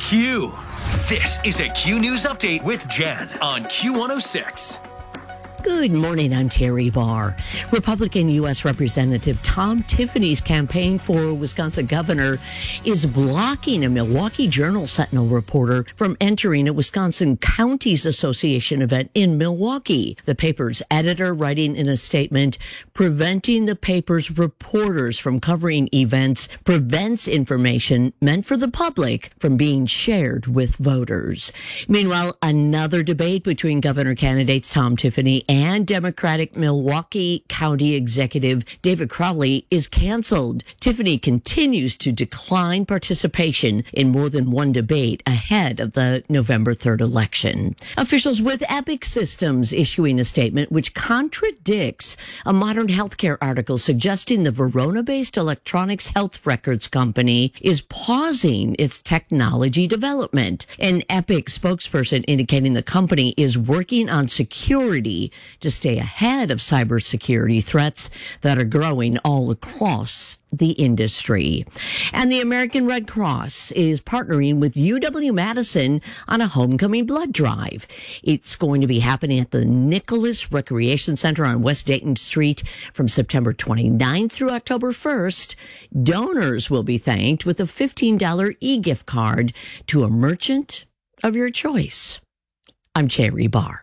Q. This is a Q News Update with Jen on Q106. Good morning, I'm Terry Barr. Republican U.S. Representative Tom Tiffany's campaign for Wisconsin governor is blocking a Milwaukee Journal-Sentinel reporter from entering a Wisconsin Counties Association event in Milwaukee. The paper's editor writing in a statement, preventing the paper's reporters from covering events prevents information meant for the public from being shared with voters. Meanwhile, another debate between governor candidates Tom Tiffany and Democratic Milwaukee County Executive David Crowley is canceled. Tiffany continues to decline participation in more than one debate ahead of the November 3rd election. Officials with Epic Systems issuing a statement which contradicts a Modern Healthcare article suggesting the Verona-based electronics health records company is pausing its technology development. An Epic spokesperson indicating the company is working on security to stay ahead of cybersecurity threats that are growing all across the industry. And the American Red Cross is partnering with UW-Madison on a homecoming blood drive. It's going to be happening at the Nicholas Recreation Center on West Dayton Street from September 29th through October 1st. Donors will be thanked with a $15 e-gift card to a merchant of your choice. I'm Cherry Barr.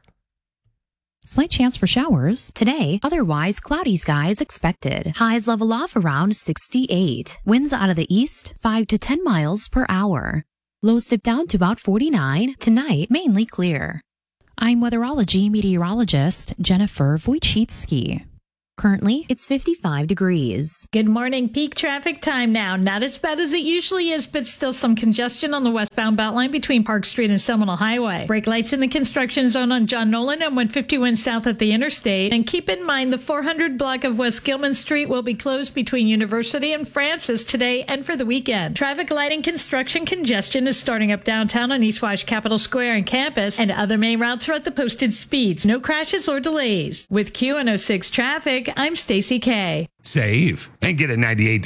Slight chance for showers today, otherwise cloudy skies expected. Highs level off around 68. Winds out of the east 5 to 10 miles per hour. Lows dip down to about 49. Tonight, mainly clear. I'm weatherology meteorologist Jennifer Wojcicki. Currently, it's 55 degrees. Good morning. Peak traffic time now. Not as bad as it usually is, but still some congestion on the westbound Beltline between Park Street and Seminole Highway. Brake lights in the construction zone on John Nolan and 151 south at the interstate. And keep in mind the 400 block of West Gilman Street will be closed between University and Francis today and for the weekend. Traffic light and construction congestion is starting up downtown on East Wash Capitol Square and campus, and other main routes are at the posted speeds. No crashes or delays. With Q106 traffic, I'm Stacy Kay. Save and get a 98